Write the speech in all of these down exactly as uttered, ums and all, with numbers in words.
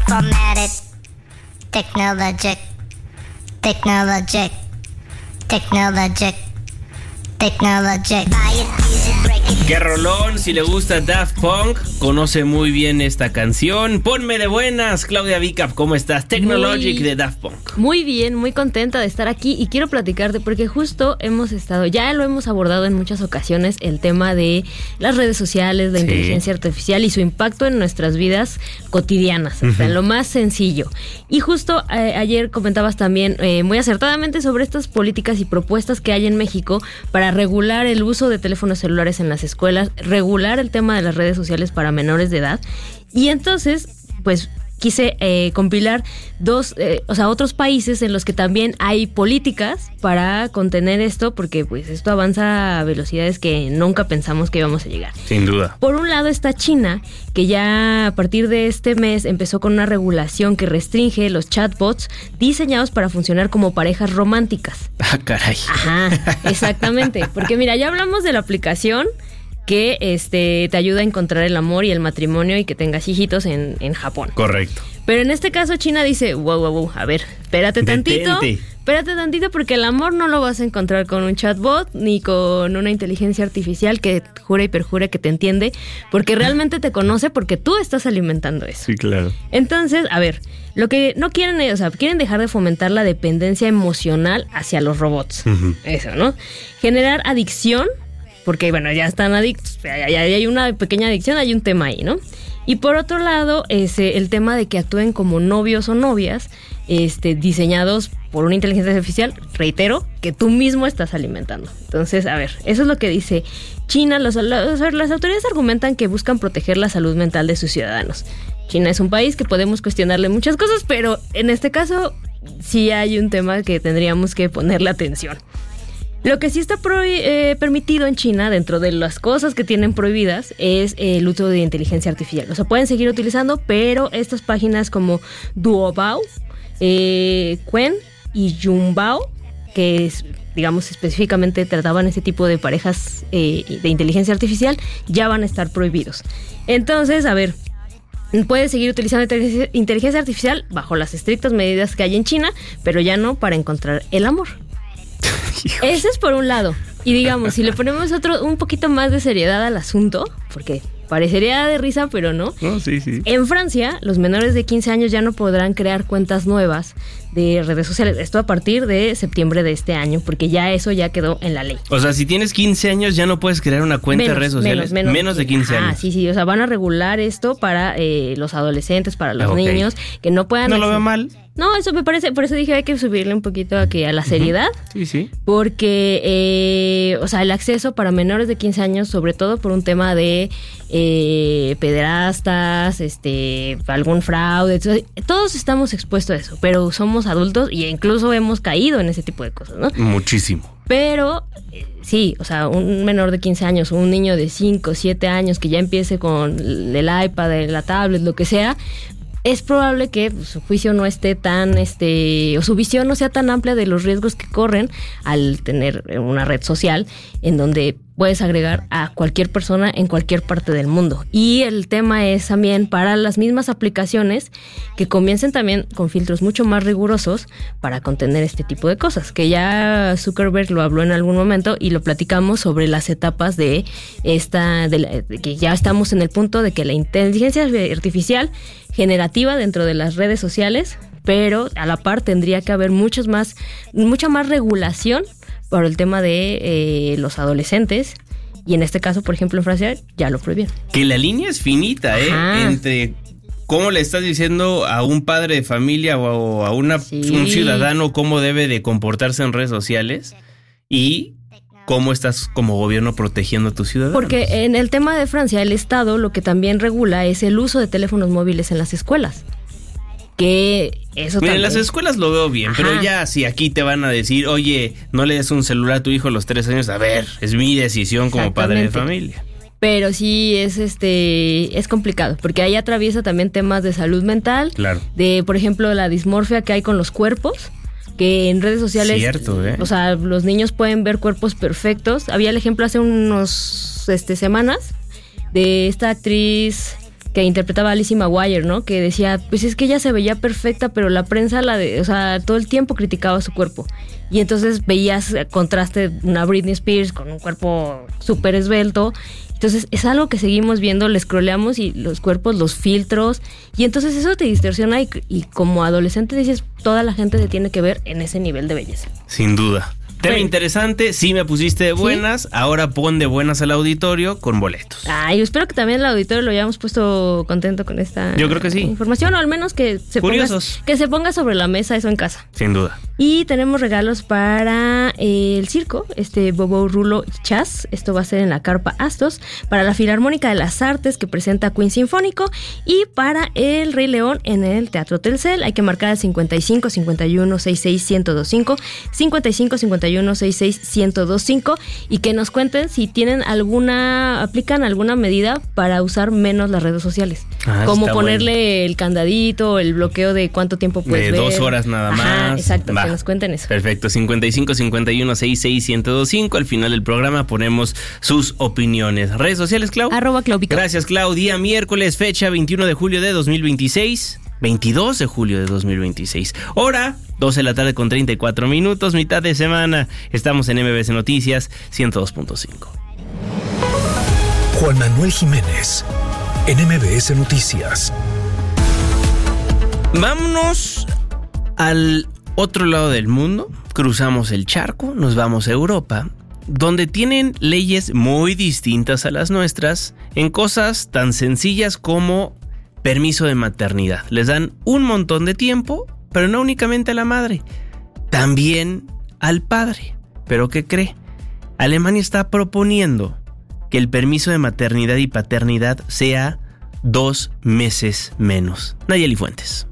Formatted. Technologic. Technologic. Technologic. Technologic. Buy it, use it, break it. Qué rolón, si le gusta Daft Punk, conoce muy bien esta canción. Ponme de buenas, Claudia Vicap, ¿cómo estás? Technologic muy, de Daft Punk. Muy bien, muy contenta de estar aquí y quiero platicarte porque justo hemos estado, ya lo hemos abordado en muchas ocasiones, el tema de las redes sociales, la sí. inteligencia artificial y su impacto en nuestras vidas cotidianas, uh-huh. o sea, en lo más sencillo. Y justo eh, ayer comentabas también eh, muy acertadamente sobre estas políticas y propuestas que hay en México para regular el uso de teléfonos celulares en las escuelas, regular el tema de las redes sociales para menores de edad. Y entonces, pues quise eh, compilar dos, eh, o sea, otros países en los que también hay políticas para contener esto, porque pues esto avanza a velocidades que nunca pensamos que íbamos a llegar. Sin duda. Por un lado está China, que ya a partir de este mes empezó con una regulación que restringe los chatbots diseñados para funcionar como parejas románticas. Ah, caray. Ajá, exactamente. Porque mira, ya hablamos de la aplicación que este te ayuda a encontrar el amor y el matrimonio y que tengas hijitos en, en Japón. Correcto. Pero en este caso China dice, wow, wow, wow, a ver, espérate tantito, Detente. espérate tantito porque el amor no lo vas a encontrar con un chatbot ni con una inteligencia artificial que jura y perjura que te entiende, porque realmente te conoce porque tú estás alimentando eso. Sí, claro. Entonces, a ver, lo que no quieren es, o sea, quieren dejar de fomentar la dependencia emocional hacia los robots. Uh-huh. Eso, ¿no? Generar adicción, porque bueno, ya están adictos, ya, ya hay una pequeña adicción, hay un tema ahí, ¿no? Y por otro lado, es el tema de que actúen como novios o novias, este, diseñados por una inteligencia artificial, reitero, que tú mismo estás alimentando. Entonces, a ver, eso es lo que dice China. Los, los, las autoridades argumentan que buscan proteger la salud mental de sus ciudadanos. China es un país que podemos cuestionarle muchas cosas, pero en este caso sí hay un tema que tendríamos que ponerle atención. Lo que sí está pro, eh, permitido en China, dentro de las cosas que tienen prohibidas, es el uso de inteligencia artificial. O sea, pueden seguir utilizando, pero estas páginas como Duobao, eh, Quen y Yuanbao, que es, digamos, específicamente trataban ese tipo de parejas eh, de inteligencia artificial, ya van a estar prohibidos. Entonces, a ver, puedes seguir utilizando inteligencia artificial bajo las estrictas medidas que hay en China, pero ya no para encontrar el amor. Ese es por un lado. Y digamos, si le ponemos otro un poquito más de seriedad al asunto, porque parecería de risa, pero no. No, sí, sí. En Francia, los menores de quince años ya no podrán crear cuentas nuevas de redes sociales. Esto a partir de septiembre de este año, porque ya eso ya quedó en la ley. O sea, si tienes quince años ya no puedes crear una cuenta menos, de redes sociales. Menos, menos, menos de quince años. Ah, sí, sí. O sea, van a regular esto para eh, los adolescentes, para los okay. niños, que no puedan... No lo veo mal. No, eso me parece, por eso dije hay que subirle un poquito a, que, a la seriedad. Sí, sí. Porque, eh, o sea, el acceso para menores de quince años, sobre todo por un tema de eh, pederastas, este, algún fraude, todos estamos expuestos a eso, pero somos adultos y incluso hemos caído en ese tipo de cosas, ¿no? Muchísimo. Pero, eh, sí, o sea, un menor de quince años o un niño de cinco, siete años que ya empiece con el iPad, la tablet, lo que sea, es probable que pues, su juicio no esté tan, este, o su visión no sea tan amplia de los riesgos que corren al tener una red social en donde puedes agregar a cualquier persona en cualquier parte del mundo. Y el tema es también para las mismas aplicaciones que comiencen también con filtros mucho más rigurosos para contener este tipo de cosas, que ya Zuckerberg lo habló en algún momento y lo platicamos sobre las etapas de esta, de, la, de que ya estamos en el punto de que la inteligencia artificial generativa dentro de las redes sociales, pero a la par tendría que haber muchos más, mucha más regulación por el tema de eh, los adolescentes. Y en este caso, por ejemplo, en Francia, ya lo prohibieron. Que la línea es finita, ¿eh? Ajá. Entre cómo le estás diciendo a un padre de familia o a una, sí. un ciudadano cómo debe de comportarse en redes sociales y cómo estás como gobierno protegiendo a tus ciudadanos. Porque en el tema de Francia, el Estado lo que también regula es el uso de teléfonos móviles en las escuelas. Que eso Mira, también... en las escuelas lo veo bien, Ajá. pero ya si aquí te van a decir, oye, no le des un celular a tu hijo a los tres años, a ver, es mi decisión como padre de familia. Pero sí es este es complicado, porque ahí atraviesa también temas de salud mental, claro. de, por ejemplo, la dismorfia que hay con los cuerpos, que en redes sociales, Cierto, ¿eh? o sea, los niños pueden ver cuerpos perfectos. Había el ejemplo hace unos este, semanas de esta actriz que interpretaba a Lizzie McGuire, ¿no? Que decía, pues es que ella se veía perfecta, pero la prensa, la de, o sea, todo el tiempo criticaba su cuerpo. Y entonces veías contraste una Britney Spears con un cuerpo súper esbelto. Entonces es algo que seguimos viendo, le scrolleamos y los cuerpos, los filtros, y entonces eso te distorsiona y, y como adolescente dices, toda la gente se tiene que ver en ese nivel de belleza. Sin duda. Tema Pero, interesante, sí me pusiste de buenas, ¿sí? Ahora pon de buenas al auditorio con boletos. Ay, yo espero que también el auditorio lo hayamos puesto contento con esta yo creo que sí. información, o al menos que se, ponga, que se ponga sobre la mesa eso en casa. Sin duda. Y tenemos regalos para eh, el circo, este Bobo Rulo y Chas, esto va a ser en la Carpa Astos, para la Filarmónica de las Artes que presenta Queen Sinfónico, y para el Rey León en el Teatro Telcel. Hay que marcar al cincuenta y cinco, cincuenta y uno, sesenta y seis, ciento veinticinco, cincuenta y cinco, cincuenta y uno, sesenta y seis, ciento veinticinco, y que nos cuenten si tienen alguna, aplican alguna medida para usar menos las redes sociales. Ah, como ponerle bueno. el candadito, el bloqueo de cuánto tiempo puedes de ver. dos horas nada Ajá, más. Exacto, Va. que nos cuenten eso. Perfecto, cincuenta y cinco, cincuenta y uno, sesenta y seis, ciento veinticinco. Al final del programa ponemos sus opiniones. Redes sociales, Clau. Arroba Claubico. Gracias, Clau. Día miércoles, fecha veintiuno de julio de dos mil veintiséis. veintidós de julio de dos mil veintiséis. Hora, doce de la tarde con treinta y cuatro minutos, mitad de semana. Estamos en M B S Noticias ciento dos punto cinco. Juan Manuel Jiménez, en M B S Noticias. Vámonos al otro lado del mundo. Cruzamos el charco, nos vamos a Europa, donde tienen leyes muy distintas a las nuestras en cosas tan sencillas como permiso de maternidad. Les dan un montón de tiempo, pero no únicamente a la madre, también al padre. ¿Pero qué cree? Alemania está proponiendo que el permiso de maternidad y paternidad sea dos meses menos. Nayeli Fuentes.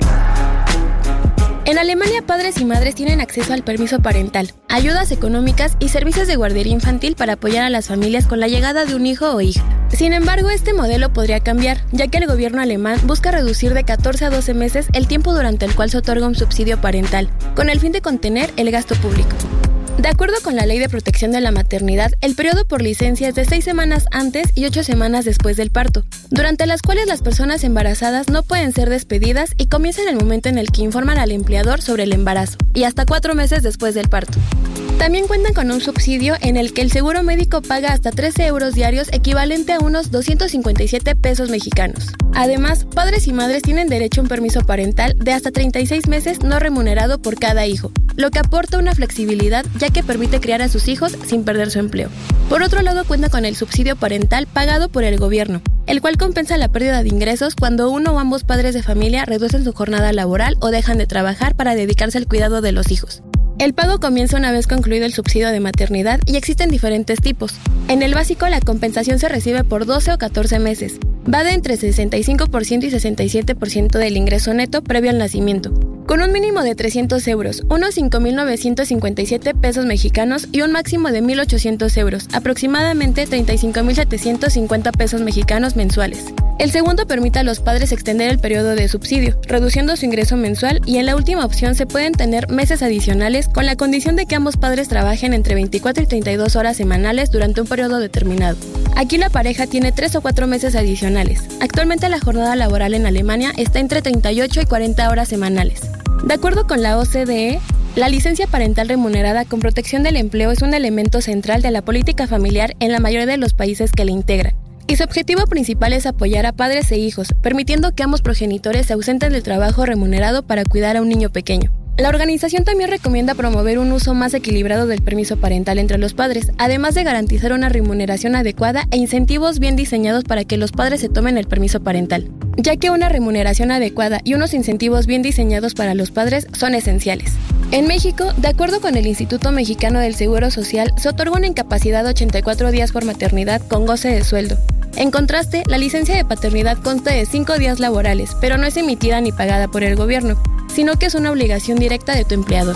En Alemania, padres y madres tienen acceso al permiso parental, ayudas económicas y servicios de guardería infantil para apoyar a las familias con la llegada de un hijo o hija. Sin embargo, este modelo podría cambiar, ya que el gobierno alemán busca reducir de catorce a doce meses el tiempo durante el cual se otorga un subsidio parental, con el fin de contener el gasto público. De acuerdo con la Ley de Protección de la Maternidad, el periodo por licencia es de seis semanas antes y ocho semanas después del parto, durante las cuales las personas embarazadas no pueden ser despedidas y comienza en el momento en el que informan al empleador sobre el embarazo, y hasta cuatro meses después del parto. También cuentan con un subsidio en el que el seguro médico paga hasta trece euros diarios, equivalente a unos doscientos cincuenta y siete pesos mexicanos. Además, padres y madres tienen derecho a un permiso parental de hasta treinta y seis meses no remunerado por cada hijo, lo que aporta una flexibilidad ya que permite criar a sus hijos sin perder su empleo. Por otro lado, cuenta con el subsidio parental pagado por el gobierno, el cual compensa la pérdida de ingresos cuando uno o ambos padres de familia reducen su jornada laboral o dejan de trabajar para dedicarse al cuidado de los hijos. El pago comienza una vez concluido el subsidio de maternidad y existen diferentes tipos. En el básico, la compensación se recibe por doce o catorce meses. Va de entre sesenta y cinco por ciento y sesenta y siete por ciento del ingreso neto previo al nacimiento, con un mínimo de trescientos euros, unos cinco mil novecientos cincuenta y siete pesos mexicanos y un máximo de mil ochocientos euros, aproximadamente treinta y cinco mil setecientos cincuenta pesos mexicanos mensuales. El segundo permite a los padres extender el periodo de subsidio, reduciendo su ingreso mensual, y en la última opción se pueden tener meses adicionales con la condición de que ambos padres trabajen entre veinticuatro y treinta y dos horas semanales durante un periodo determinado. Aquí la pareja tiene tres o cuatro meses adicionales. Actualmente la jornada laboral en Alemania está entre treinta y ocho y cuarenta horas semanales. De acuerdo con la O C D E, la licencia parental remunerada con protección del empleo es un elemento central de la política familiar en la mayoría de los países que la integran, y su objetivo principal es apoyar a padres e hijos, permitiendo que ambos progenitores se ausenten del trabajo remunerado para cuidar a un niño pequeño. La organización también recomienda promover un uso más equilibrado del permiso parental entre los padres, además de garantizar una remuneración adecuada e incentivos bien diseñados para que los padres se tomen el permiso parental, ya que una remuneración adecuada y unos incentivos bien diseñados para los padres son esenciales. En México, de acuerdo con el Instituto Mexicano del Seguro Social, se otorga una incapacidad de ochenta y cuatro días por maternidad con goce de sueldo. En contraste, la licencia de paternidad consta de cinco días laborales, pero no es emitida ni pagada por el gobierno, sino que es una obligación directa de tu empleador.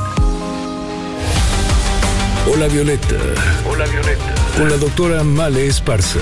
Hola Violeta. Hola Violeta. Con la doctora Male Esparza.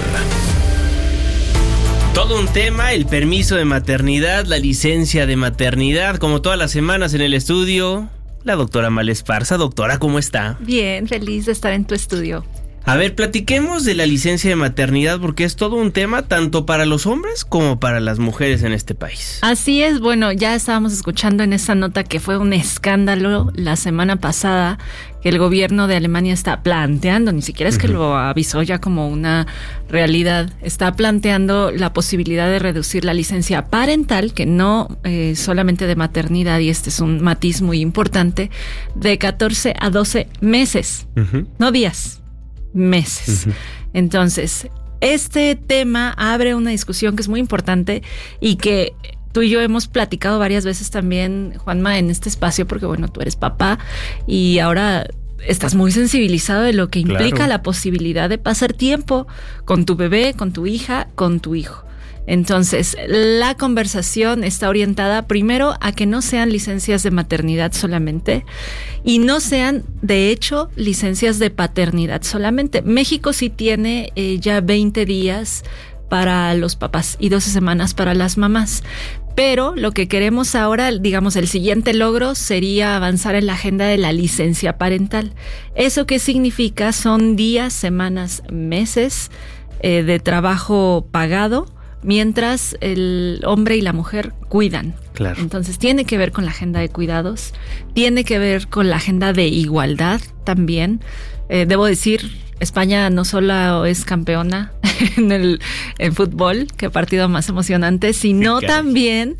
Todo un tema, el permiso de maternidad, la licencia de maternidad, como todas las semanas en el estudio, la doctora Male Esparza. Doctora, ¿cómo está? Bien, feliz de estar en tu estudio. A ver, platiquemos de la licencia de maternidad porque es todo un tema tanto para los hombres como para las mujeres en este país. Así es, bueno, ya estábamos escuchando en esa nota que fue un escándalo la semana pasada que el gobierno de Alemania está planteando, ni siquiera es que uh-huh. lo avisó ya como una realidad, está planteando la posibilidad de reducir la licencia parental, que no eh, solamente de maternidad, y este es un matiz muy importante, de catorce a doce meses, uh-huh. no días, meses. Uh-huh. Entonces, este tema abre una discusión que es muy importante y que tú y yo hemos platicado varias veces también, Juanma, en este espacio, porque bueno, tú eres papá y ahora estás muy sensibilizado de lo que implica claro. la posibilidad de pasar tiempo con tu bebé, con tu hija, con tu hijo. Entonces, la conversación está orientada primero a que no sean licencias de maternidad solamente y no sean, de hecho, licencias de paternidad solamente. México sí tiene eh, ya veinte días para los papás y doce semanas para las mamás. Pero lo que queremos ahora, digamos, el siguiente logro sería avanzar en la agenda de la licencia parental. ¿Eso qué significa? Son días, semanas, meses eh, de trabajo pagado mientras el hombre y la mujer cuidan. Claro. Entonces tiene que ver con la agenda de cuidados, tiene que ver con la agenda de igualdad también. Eh, debo decir, España no solo es campeona en el en fútbol, qué partido más emocionante, sino también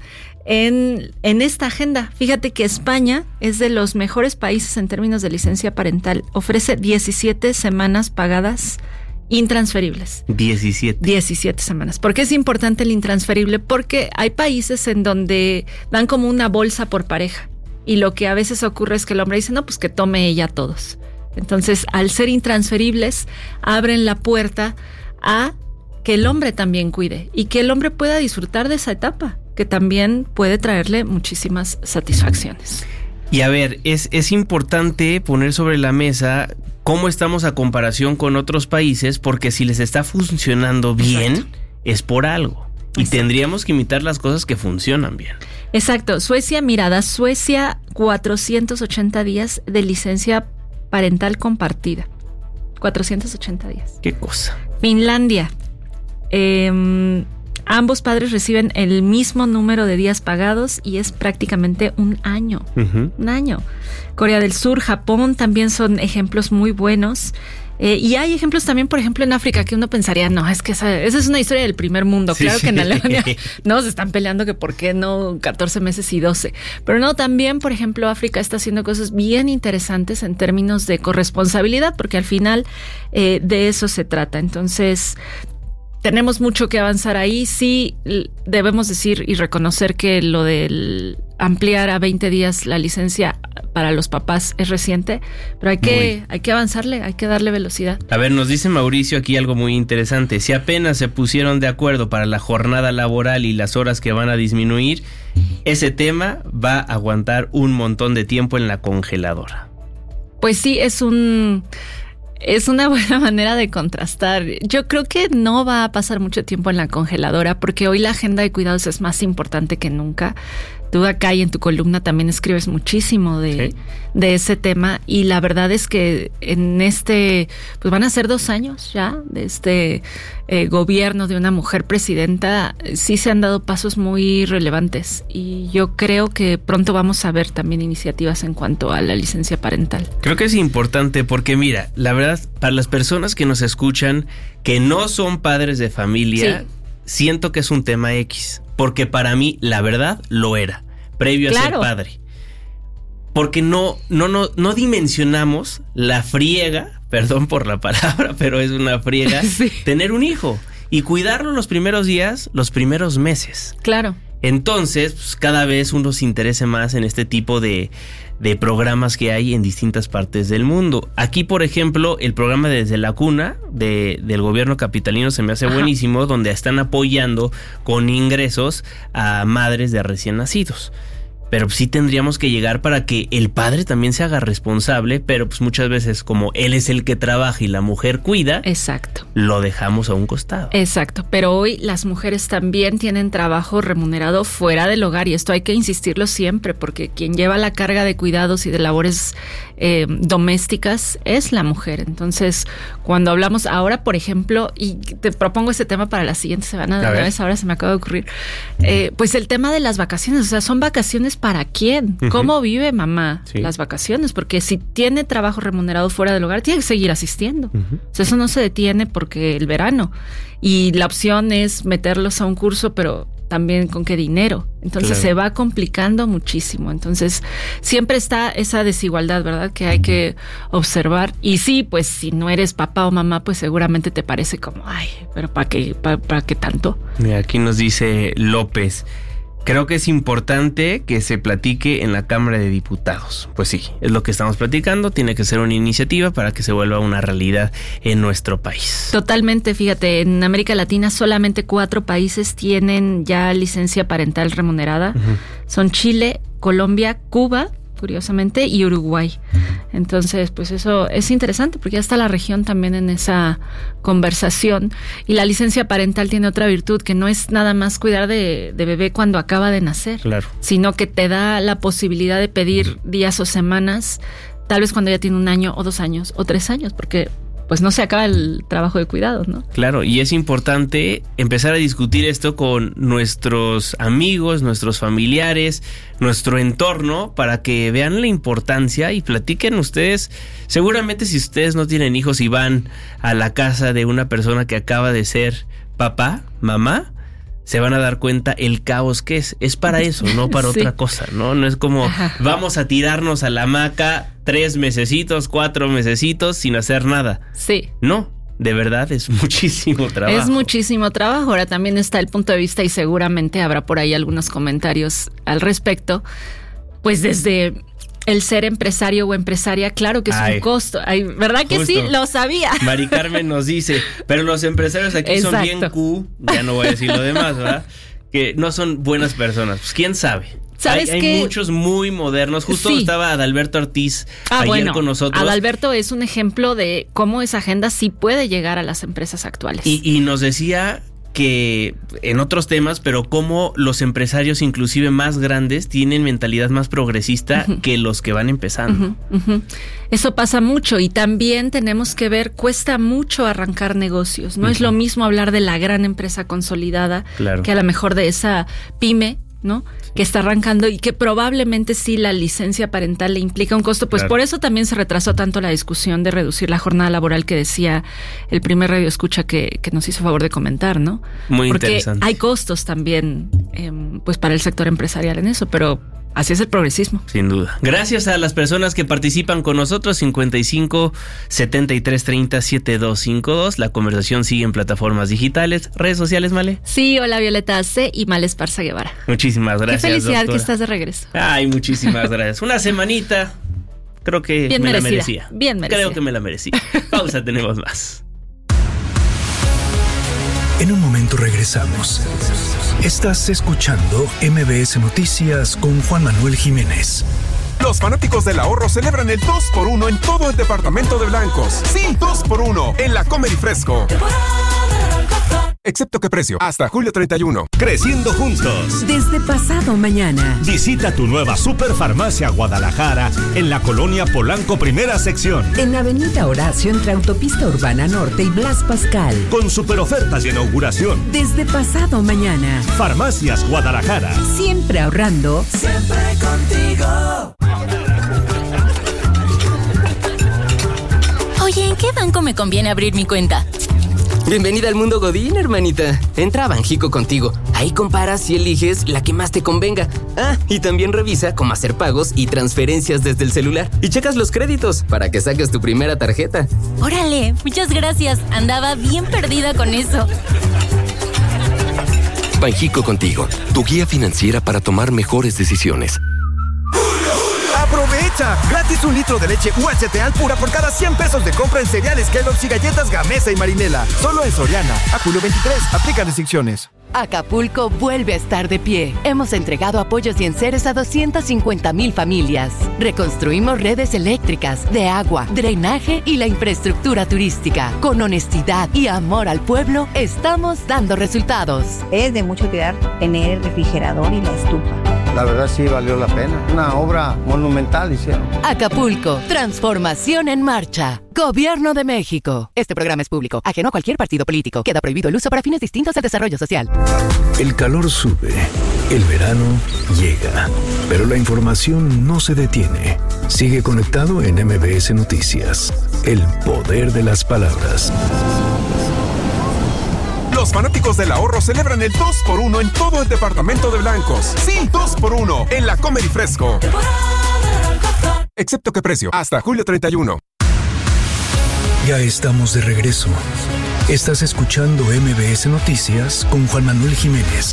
en, en esta agenda. Fíjate que España es de los mejores países en términos de licencia parental. Ofrece diecisiete semanas pagadas intransferibles. diecisiete. diecisiete semanas. ¿Por qué es importante el intransferible? Porque hay países en donde dan como una bolsa por pareja y lo que a veces ocurre es que el hombre dice, no, pues que tome ella todos. Entonces, al ser intransferibles, abren la puerta a que el hombre también cuide y que el hombre pueda disfrutar de esa etapa, que también puede traerle muchísimas satisfacciones. Y a ver, es, es importante poner sobre la mesa cómo estamos a comparación con otros países, porque si les está funcionando bien, exacto, es por algo. Y exacto, tendríamos que imitar las cosas que funcionan bien. Exacto. Suecia, mirada, Suecia, cuatrocientos ochenta días de licencia parental compartida. cuatrocientos ochenta días. ¿Qué cosa? Finlandia. Eh, ambos padres reciben el mismo número de días pagados y es prácticamente un año. Uh-huh. Un año. Corea del Sur, Japón también son ejemplos muy buenos. Eh, y hay ejemplos también, por ejemplo, en África, que uno pensaría, no, es que esa, esa es una historia del primer mundo. Sí, claro sí. que en Alemania no se están peleando que por qué no catorce meses y doce. Pero no, también, por ejemplo, África está haciendo cosas bien interesantes en términos de corresponsabilidad, porque al final eh, de eso se trata. Entonces, tenemos mucho que avanzar ahí. Sí, debemos decir y reconocer que lo del ampliar a veinte días la licencia para los papás es reciente, pero hay que, hay que avanzarle, hay que darle velocidad. A ver, nos dice Mauricio aquí algo muy interesante. Si apenas se pusieron de acuerdo para la jornada laboral y las horas que van a disminuir, ese tema va a aguantar un montón de tiempo en la congeladora. Pues sí, es un... Es una buena manera de contrastar. Yo creo que no va a pasar mucho tiempo en la congeladora porque hoy la agenda de cuidados es más importante que nunca. Tú acá y en tu columna también escribes muchísimo de, ¿sí? de ese tema y la verdad es que en este, pues van a ser dos años ya de este eh, gobierno de una mujer presidenta, sí se han dado pasos muy relevantes y yo creo que pronto vamos a ver también iniciativas en cuanto a la licencia parental. Creo que es importante porque mira, la verdad, para las personas que nos escuchan que no son padres de familia, sí, siento que es un tema X. Porque para mí, la verdad, lo era, previo claro. a ser padre. Porque no, no, no, no dimensionamos la friega, perdón por la palabra, pero es una friega, sí. tener un hijo y cuidarlo los primeros días, los primeros meses. Claro. Entonces, pues, cada vez uno se interesa más en este tipo de, de programas que hay en distintas partes del mundo. Aquí, por ejemplo, el programa Desde la Cuna de, del gobierno capitalino se me hace Ajá. buenísimo, donde están apoyando con ingresos a madres de recién nacidos. pero sí tendríamos que llegar para que el padre también se haga responsable, pero pues muchas veces como él es el que trabaja y la mujer cuida, exacto, lo dejamos a un costado. Exacto, pero hoy las mujeres también tienen trabajo remunerado fuera del hogar y esto hay que insistirlo siempre porque quien lleva la carga de cuidados y de labores eh, domésticas es la mujer. Entonces, cuando hablamos ahora, por ejemplo, y te propongo este tema para la siguiente semana, de una vez ahora se me acaba de ocurrir, eh, pues el tema de las vacaciones, o sea, son vacaciones ¿para quién? Uh-huh. ¿Cómo vive mamá sí. las vacaciones? Porque si tiene trabajo remunerado fuera del hogar, tiene que seguir asistiendo. Uh-huh. O sea, eso no se detiene porque el verano. Y la opción es meterlos a un curso, pero también con qué dinero. Entonces claro. se va complicando muchísimo. Entonces siempre está esa desigualdad, ¿verdad? Que hay uh-huh. que observar. Y sí, pues si no eres papá o mamá, pues seguramente te parece como, ay, pero ¿para qué, para, para qué tanto? Mira, aquí nos dice López. Creo que es importante que se platique en la Cámara de Diputados. Pues sí, es lo que estamos platicando. Tiene que ser una iniciativa para que se vuelva una realidad en nuestro país. Totalmente, fíjate, en América Latina solamente cuatro países tienen ya licencia parental remunerada. Uh-huh. Son Chile, Colombia, Cuba, curiosamente, y Uruguay. Entonces, pues eso es interesante porque ya está la región también en esa conversación. Y la licencia parental tiene otra virtud, que no es nada más cuidar de, de bebé cuando acaba de nacer, claro. sino que te da la posibilidad de pedir días o semanas, tal vez cuando ya tiene un año o dos años o tres años, porque pues no se acaba el trabajo de cuidados, ¿no? Claro, y es importante empezar a discutir esto con nuestros amigos, nuestros familiares, nuestro entorno, para que vean la importancia y platiquen ustedes. Seguramente si ustedes no tienen hijos y van a la casa de una persona que acaba de ser papá, mamá, se van a dar cuenta el caos que es. Es para eso, no para sí. otra cosa, ¿no? No es como Ajá. vamos a tirarnos a la hamaca tres mesecitos, cuatro mesecitos sin hacer nada. Sí. No, de verdad es muchísimo trabajo. Es muchísimo trabajo. Ahora también está el punto de vista y seguramente habrá por ahí algunos comentarios al respecto. Pues desde el ser empresario o empresaria, claro que es Ay, un costo. Ay, ¿verdad que justo. Sí? Lo sabía. Mari Carmen nos dice, pero los empresarios aquí Exacto. son bien Q, ya no voy a decir lo demás, ¿verdad? Que no son buenas personas. Pues quién sabe. ¿Sabes hay, qué? Hay muchos muy modernos. Justo sí. estaba Adalberto Ortiz ah, ayer bueno, con nosotros. Adalberto es un ejemplo de cómo esa agenda sí puede llegar a las empresas actuales. Y, y nos decía que en otros temas, pero cómo los empresarios inclusive más grandes tienen mentalidad más progresista uh-huh. que los que van empezando. Uh-huh, uh-huh. Eso pasa mucho y también tenemos que ver, cuesta mucho arrancar negocios. No uh-huh. es lo mismo hablar de la gran empresa consolidada claro. que a lo mejor de esa pyme, ¿no? Sí. Que está arrancando y que probablemente sí la licencia parental le implica un costo, pues claro. por eso también se retrasó tanto la discusión de reducir la jornada laboral que decía el primer radio escucha que, que nos hizo favor de comentar, ¿no? Muy Porque interesante. Hay costos también eh, pues para el sector empresarial en eso, pero así es el progresismo. Sin duda. Gracias a las personas que participan con nosotros, cincuenta y cinco, setenta y tres, treinta, setenta y dos cincuenta y dos. La conversación sigue en plataformas digitales, redes sociales, Male. Sí, hola Violeta C. y Male Esparza Guevara. Muchísimas gracias. Qué felicidad doctora. Que estás de regreso. Ay, muchísimas gracias. Una semanita, creo que bien me merecida, la merecía. Bien merecida. Creo que me la merecía. Pausa, tenemos más. En un momento regresamos. Estás escuchando M B S Noticias con Juan Manuel Jiménez. Los fanáticos del ahorro celebran el dos por uno en todo el departamento de blancos. Sí, dos por uno en la Comer y Fresco. Excepto que precio, hasta julio treinta y uno. Creciendo juntos. Desde pasado mañana. Visita tu nueva Superfarmacia Guadalajara en la colonia Polanco Primera Sección. En Avenida Horacio entre Autopista Urbana Norte y Blas Pascal. Con superofertas de inauguración. Desde pasado mañana. Farmacias Guadalajara. Siempre ahorrando. Siempre contigo. Oye, ¿en qué banco me conviene abrir mi cuenta? Bienvenida al mundo Godín, hermanita. Entra a Banjico Contigo. Ahí comparas y eliges la que más te convenga. Ah, y también revisa cómo hacer pagos y transferencias desde el celular. Y checas los créditos para que saques tu primera tarjeta. Órale, muchas gracias. Andaba bien perdida con eso. Banjico Contigo, tu guía financiera para tomar mejores decisiones. ¡Aprovecha! Gratis un litro de leche U H T Alpura por cada cien pesos de compra en cereales Kellogg's y galletas Gamesa y Marinela. Solo en Soriana. A julio veintitrés. Aplican restricciones. Acapulco vuelve a estar de pie. Hemos entregado apoyos y enseres a doscientas cincuenta mil familias. Reconstruimos redes eléctricas, de agua, drenaje y la infraestructura turística. Con honestidad y amor al pueblo, estamos dando resultados. Es de mucho cuidar tener el refrigerador y la estufa. La verdad sí valió la pena. Una obra monumental hicieron. Acapulco, transformación en marcha. Gobierno de México. Este programa es público, ajeno a cualquier partido político. Queda prohibido el uso para fines distintos al desarrollo social. El calor sube, el verano llega, pero la información no se detiene. Sigue conectado en M B S Noticias. El poder de las palabras. Los fanáticos del ahorro celebran el dos por uno en todo el departamento de Blancos. Sí, dos por uno en la Comer y Fresco. Excepto que precio, hasta julio treinta y uno. Ya estamos de regreso. Estás escuchando M B S Noticias con Juan Manuel Jiménez.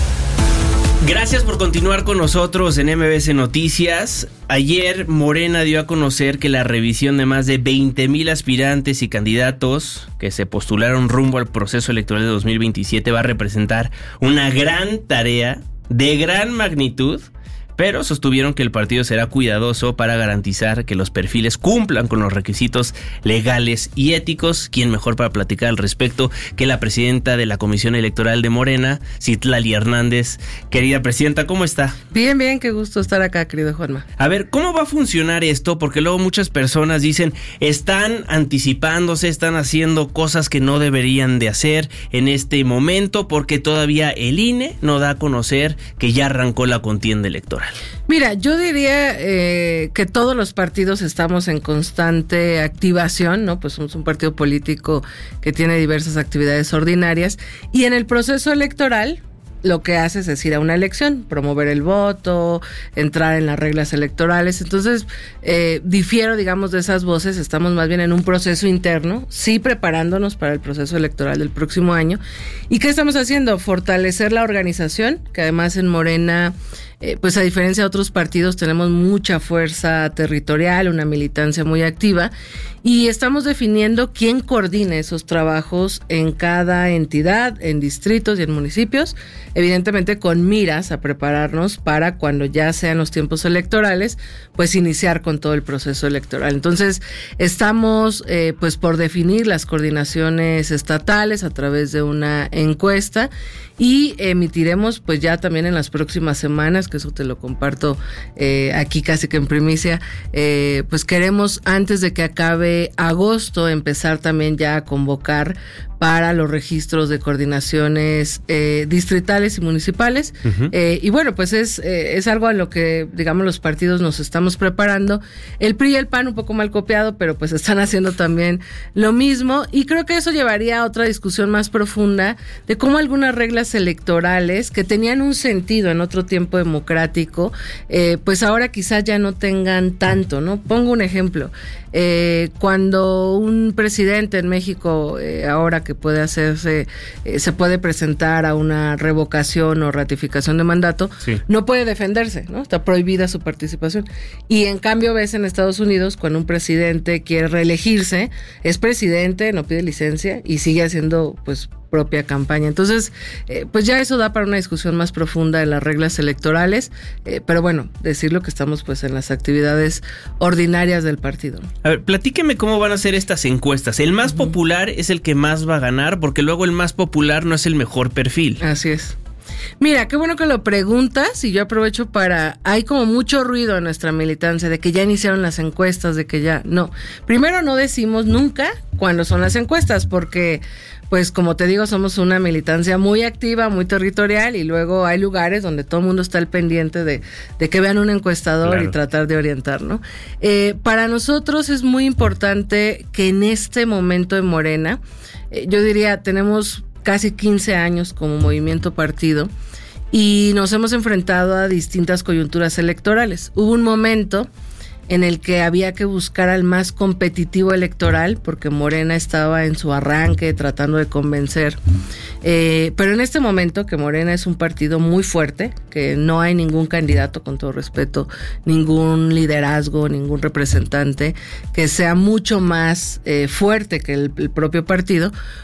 Gracias por continuar con nosotros en M B S Noticias. Ayer Morena dio a conocer que la revisión de más de veinte mil aspirantes y candidatos que se postularon rumbo al proceso electoral de dos mil veintisiete va a representar una gran tarea de gran magnitud, pero sostuvieron que el partido será cuidadoso para garantizar que los perfiles cumplan con los requisitos legales y éticos. ¿Quién mejor para platicar al respecto que la presidenta de la Comisión Electoral de Morena, Citlali Hernández? Querida presidenta, ¿cómo está? Bien, bien, qué gusto estar acá, querido Juanma. A ver, ¿cómo va a funcionar esto? Porque luego muchas personas dicen, están anticipándose, están haciendo cosas que no deberían de hacer en este momento porque todavía el I N E no da a conocer que ya arrancó la contienda electoral. Mira, yo diría eh, que todos los partidos estamos en constante activación, ¿no? Pues somos un partido político que tiene diversas actividades ordinarias y en el proceso electoral lo que haces es ir a una elección, promover el voto, entrar en las reglas electorales. Entonces, eh, difiero, digamos, de esas voces. Estamos más bien en un proceso interno, sí preparándonos para el proceso electoral del próximo año. ¿Y qué estamos haciendo? Fortalecer la organización, que además en Morena, eh, pues a diferencia de otros partidos, tenemos mucha fuerza territorial, una militancia muy activa. Y estamos definiendo quién coordine esos trabajos en cada entidad, en distritos y en municipios, evidentemente con miras a prepararnos para cuando ya sean los tiempos electorales, pues iniciar con todo el proceso electoral. Entonces, estamos eh, pues por definir las coordinaciones estatales a través de una encuesta y emitiremos pues ya también en las próximas semanas, que eso te lo comparto eh, aquí casi que en primicia, eh, pues queremos antes de que acabe agosto empezar también ya a convocar para los registros de coordinaciones eh, distritales y municipales. Uh-huh. Eh, y bueno, pues es, eh, es algo a lo que, digamos, los partidos nos estamos preparando. El P R I y el P A N un poco mal copiado, pero pues están haciendo también lo mismo. Y creo que eso llevaría a otra discusión más profunda de cómo algunas reglas electorales que tenían un sentido en otro tiempo democrático, eh, pues ahora quizás ya no tengan tanto, ¿no? Pongo un ejemplo. Eh, cuando un presidente en México, eh, ahora que puede hacerse, eh, se puede presentar a una revocación o ratificación de mandato, sí, no puede defenderse, ¿no? Está prohibida su participación. Y en cambio ves en Estados Unidos, cuando un presidente quiere reelegirse, es presidente, no pide licencia y sigue haciendo, pues, propia campaña. Entonces, eh, pues ya eso da para una discusión más profunda de las reglas electorales, eh, pero bueno, decirlo que estamos pues en las actividades ordinarias del partido. A ver, platíqueme cómo van a ser estas encuestas. El más uh-huh. popular es el que más va a ganar, porque luego el más popular no es el mejor perfil. Así es. Mira, qué bueno que lo preguntas y yo aprovecho para... Hay como mucho ruido en nuestra militancia de que ya iniciaron las encuestas, de que ya... No, primero no decimos nunca cuándo son las encuestas porque... Pues como te digo, somos una militancia muy activa, muy territorial y luego hay lugares donde todo el mundo está al pendiente de, de que vean un encuestador claro. y tratar de orientar, ¿no? Eh, para nosotros es muy importante que en este momento en Morena, eh, yo diría, tenemos casi quince años como movimiento partido y nos hemos enfrentado a distintas coyunturas electorales. Hubo un momento en el que había que buscar al más competitivo electoral, porque Morena estaba en su arranque tratando de convencer. Eh, pero en este momento, que Morena es un partido muy fuerte, que no hay ningún candidato, con todo respeto, ningún liderazgo, ningún representante, que sea mucho más eh, fuerte que el, el propio partido,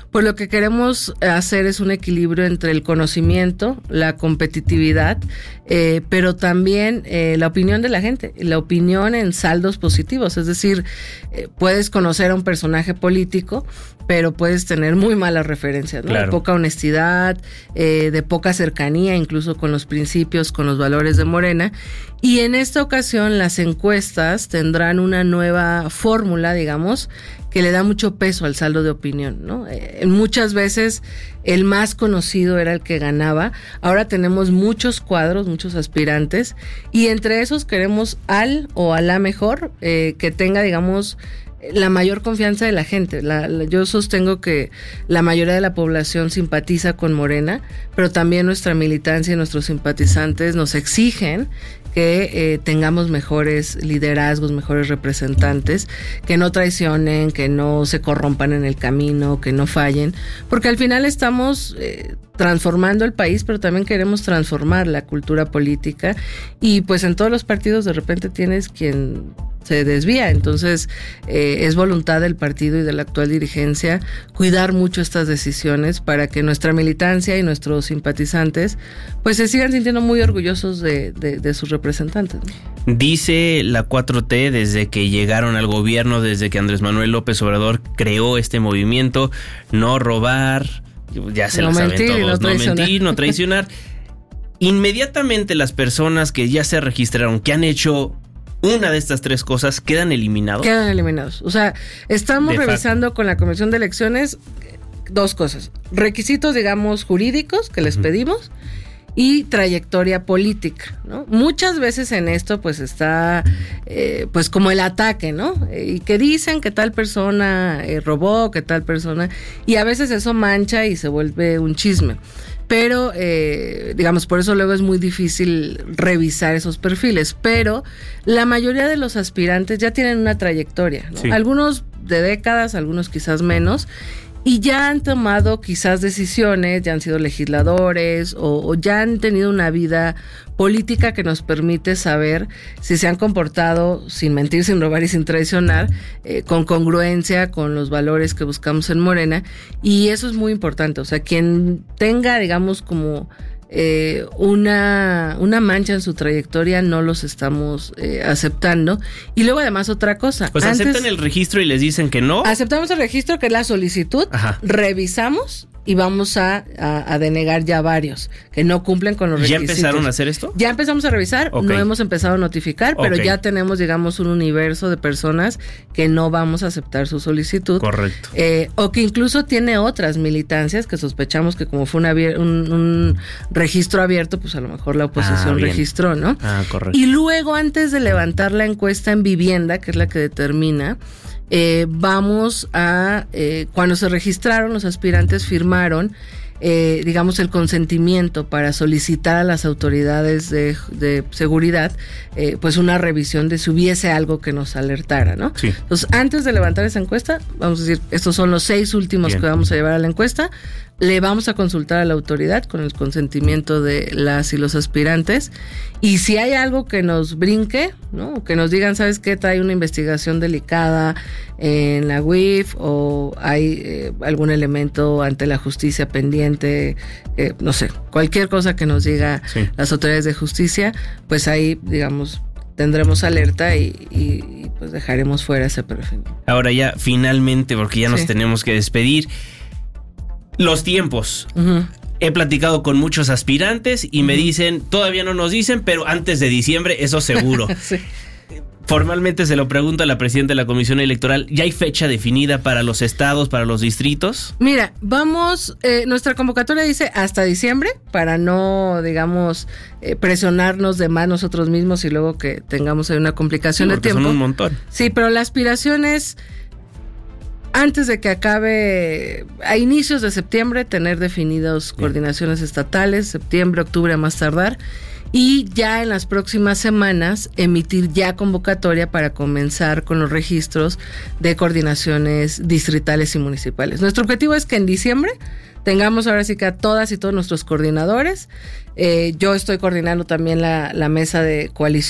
pues lo que queremos hacer es un equilibrio entre el conocimiento, la competitividad, eh, pero también eh, la opinión de la gente, la opinión en saldos positivos, es decir, eh, puedes conocer a un personaje político, pero puedes tener muy malas referencias, ¿no? Claro. De poca honestidad, eh, de poca cercanía, incluso con los principios, con los valores de Morena. Y en esta ocasión las encuestas tendrán una nueva fórmula, digamos, que le da mucho peso al saldo de opinión, ¿no? Eh, muchas veces el más conocido era el que ganaba. Ahora tenemos muchos cuadros, muchos aspirantes, y entre esos queremos al o a la mejor eh, que tenga, digamos, la mayor confianza de la gente. La, la, yo sostengo que la mayoría de la población simpatiza con Morena, pero también nuestra militancia y nuestros simpatizantes nos exigen que eh, tengamos mejores liderazgos, mejores representantes, que no traicionen, que no se corrompan en el camino, que no fallen, porque al final estamos eh, transformando el país, pero también queremos transformar la cultura política, y pues en todos los partidos de repente tienes quien se desvía. Entonces eh, es voluntad del partido y de la actual dirigencia cuidar mucho estas decisiones para que nuestra militancia y nuestros simpatizantes pues se sigan sintiendo muy orgullosos de, de, de sus representantes, ¿no? Dice la cuatro T desde que llegaron al gobierno, desde que Andrés Manuel López Obrador creó este movimiento, no robar, ya se no lo saben mentir, todos, no, no mentir, no traicionar. Inmediatamente las personas que ya se registraron, que han hecho una de estas tres cosas, ¿quedan eliminados? Quedan eliminados. O sea, estamos De revisando facto. con la Comisión de Elecciones dos cosas. Requisitos, digamos, jurídicos que les uh-huh. pedimos y trayectoria política, ¿no? Muchas veces en esto pues está eh, pues como el ataque, ¿no? Eh, y que dicen que tal persona eh, robó, que tal persona... Y a veces eso mancha y se vuelve un chisme. Pero, eh, digamos, por eso luego es muy difícil revisar esos perfiles. Pero la mayoría de los aspirantes ya tienen una trayectoria, ¿no? Sí. Algunos de décadas, algunos quizás menos, y ya han tomado quizás decisiones, ya han sido legisladores o, o ya han tenido una vida política que nos permite saber si se han comportado sin mentir, sin robar y sin traicionar, eh, con congruencia con los valores que buscamos en Morena, y eso es muy importante. O sea, quien tenga, digamos, como eh, una, una mancha en su trayectoria, no los estamos eh, aceptando. Y luego además otra cosa. Pues Antes, aceptan el registro y les dicen que no. Aceptamos el registro, que es la solicitud, Ajá. revisamos y vamos a, a, a denegar ya varios que no cumplen con los requisitos. ¿Ya empezaron a hacer esto? Ya empezamos a revisar, okay. no hemos empezado a notificar, pero okay. ya tenemos, digamos, un universo de personas que no vamos a aceptar su solicitud. Correcto. Eh, o que incluso tiene otras militancias que sospechamos que como fue una, un, un registro abierto, pues a lo mejor la oposición ah, registró, ¿no? Ah, correcto. Y luego, antes de levantar la encuesta en vivienda, que es la que determina, Eh, vamos a, eh, cuando se registraron, los aspirantes firmaron, eh, digamos, el consentimiento para solicitar a las autoridades de, de seguridad, eh, pues una revisión de si hubiese algo que nos alertara, ¿no? Sí. Entonces, antes de levantar esa encuesta, vamos a decir, estos son los seis últimos Bien. que vamos a llevar a la encuesta. Le vamos a consultar a la autoridad con el consentimiento de las y los aspirantes, y si hay algo que nos brinque, ¿no? Que nos digan, ¿sabes qué? Trae una investigación delicada en la U I F o hay eh, algún elemento ante la justicia pendiente, eh, no sé, cualquier cosa que nos diga sí. las autoridades de justicia, pues ahí, digamos, tendremos alerta y, y, y pues dejaremos fuera ese perfil. Ahora ya, finalmente, porque ya nos sí. tenemos que despedir, los tiempos. Uh-huh. He platicado con muchos aspirantes y uh-huh. me dicen, todavía no nos dicen, pero antes de diciembre, eso seguro. sí. Formalmente se lo pregunto a la presidenta de la Comisión Electoral, ¿ya hay fecha definida para los estados, para los distritos? Mira, vamos, eh, nuestra convocatoria dice hasta diciembre, para no, digamos, eh, presionarnos de más nosotros mismos y luego que tengamos ahí una complicación sí, de tiempo. Son un montón. Sí, pero la aspiración es, antes de que acabe, a inicios de septiembre, tener definidos Bien. coordinaciones estatales, septiembre, octubre a más tardar, y ya en las próximas semanas emitir ya convocatoria para comenzar con los registros de coordinaciones distritales y municipales. Nuestro objetivo es que en diciembre tengamos ahora sí que a todas y todos nuestros coordinadores. Eh, yo estoy coordinando también la, la mesa de coalición